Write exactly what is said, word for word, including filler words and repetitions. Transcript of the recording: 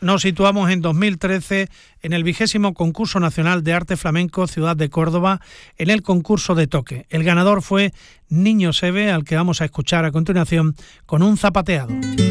Nos situamos en dos mil trece en el vigésimo concurso nacional de arte flamenco Ciudad de Córdoba, en el concurso de toque. El ganador fue Niño Seve, al que vamos a escuchar a continuación con un zapateado.